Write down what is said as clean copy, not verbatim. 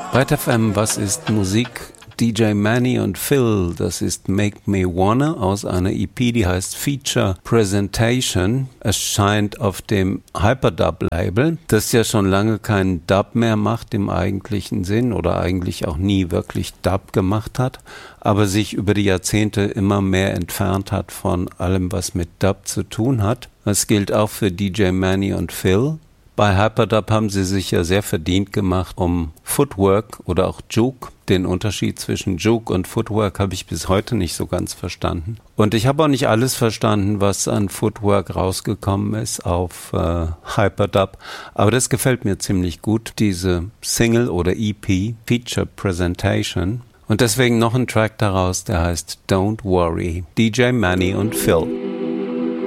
Byte FM, was ist Musik? DJ Manny und Phil, das ist Make Me Wanna aus einer EP, die heißt Feature Presentation, erscheint auf dem Hyperdub-Label, das ja schon lange keinen Dub mehr macht im eigentlichen Sinn oder eigentlich auch nie wirklich Dub gemacht hat, aber sich über die Jahrzehnte immer mehr entfernt hat von allem, was mit Dub zu tun hat. Das gilt auch für DJ Manny und Phil. Bei Hyperdub haben sie sich ja sehr verdient gemacht um Footwork oder auch Juke. Den Unterschied zwischen Juke und Footwork habe ich bis heute nicht so ganz verstanden. Und ich habe auch nicht alles verstanden, was an Footwork rausgekommen ist auf Hyperdub. Aber das gefällt mir ziemlich gut, diese Single oder EP, Feature Presentation. Und deswegen noch ein Track daraus, der heißt Don't Worry, DJ Manny und Phil.